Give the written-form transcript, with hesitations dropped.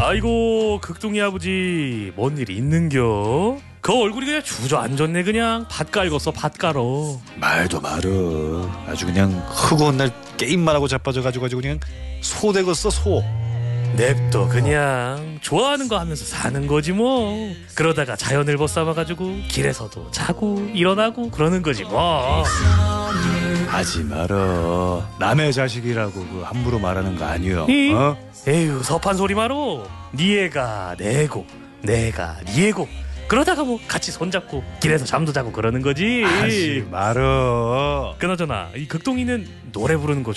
아이고 극동이 아버지 뭔 일이 있는겨? 그 얼굴이 그냥 주저앉았네. 그냥 밭 깔궜어 밭 깔어. 말도 말어. 아주 그냥 흑온 날 게임만 하고 자빠져가지고 그냥 소 되겠어 소. 냅둬 그냥 좋아하는 거 하면서 사는 거지 뭐. 그러다가 자연을 벗삼아가지고 길에서도 자고 일어나고 그러는 거지 뭐. 하지 말어. 남의 자식이라고 그 함부로 말하는 거 아니여. 에휴 섭한 소리 말어. 네 애가 내 애고 내가 네 애고 그러다가 뭐 같이 손잡고 길에서 잠도 자고 그러는 거지. 하지 말어. 그나저나 이 극동이는 노래 부르는 거